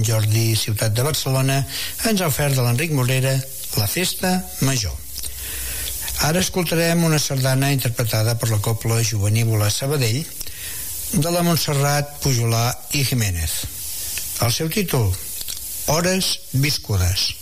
Jordi, ciutat de Barcelona, ens ha ofert de l'Enric Morera La Festa Major. Ara escoltarem una sardana interpretada per la Cobla Jovenívola Sabadell de la Montserrat Pujolà i Jiménez. El seu títol, Hores viscudes.